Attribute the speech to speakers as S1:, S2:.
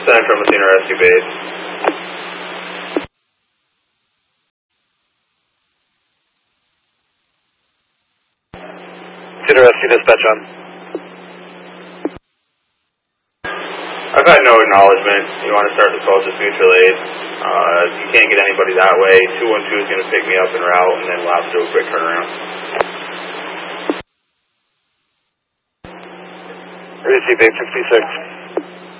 S1: Central Messina Rescue Base.
S2: Messina Rescue dispatch on.
S1: I've had no acknowledgement. You want to start the call, just mutual aid. You can't get anybody that way. 212 is going to pick me up en route, and then we'll have to do a quick turnaround.
S2: Receive 856.